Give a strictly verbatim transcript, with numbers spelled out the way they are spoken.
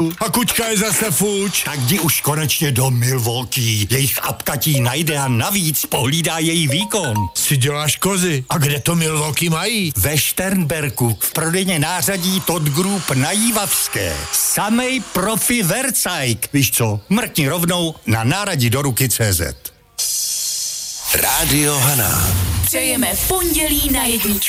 A kuťka je zase fuč. Tak jdi už konečně do Milwaukee. Jejich apka ti najde a navíc pohlídá její výkon. Si děláš kozy. A kde to Milwaukee mají? Ve Šternberku, v prodejně nářadí Todd Group na Jívavské. Samej profi Vercajk. Víš co, mrkni rovnou na náradí do ruky tečka cé zet. Rádio Haná. Přejeme pondělí na jedničku.